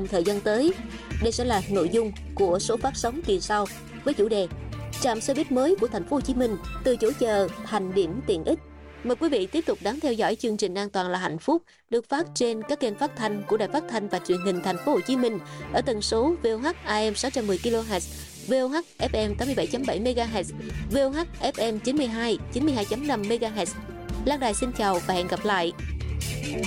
thời gian tới. Đây sẽ là nội dung của số phát sóng kỳ sau với chủ đề trạm xe buýt mới của thành phố Hồ Chí Minh từ chỗ chờ thành điểm tiện ích. Mời quý vị tiếp tục đón theo dõi chương trình An toàn là hạnh phúc được phát trên các kênh phát thanh của Đài Phát thanh và Truyền hình thành phố Hồ Chí Minh ở tần số VOH AM 610 kHz, VOH FM 87.7 MHz, VOH FM 92.5 MHz. Lan Đài xin chào và hẹn gặp lại.